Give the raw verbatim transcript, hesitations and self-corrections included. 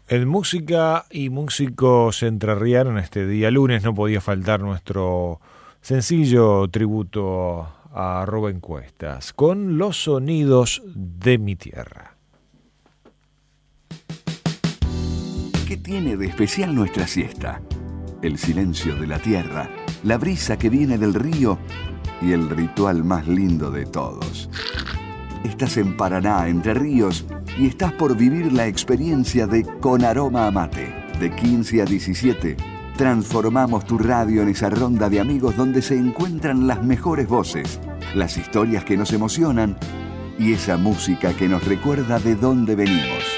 En música y músicos entrerrianos, en este día lunes no podía faltar nuestro sencillo tributo a Rubén Cuestas, con los sonidos de mi tierra. ¿Qué tiene de especial nuestra siesta? El silencio de la tierra, la brisa que viene del río y el ritual más lindo de todos. Estás en Paraná, Entre Ríos, y estás por vivir la experiencia de Con Aroma a Mate. De quince a diecisiete, transformamos tu radio en esa ronda de amigos donde se encuentran las mejores voces, las historias que nos emocionan y esa música que nos recuerda de dónde venimos.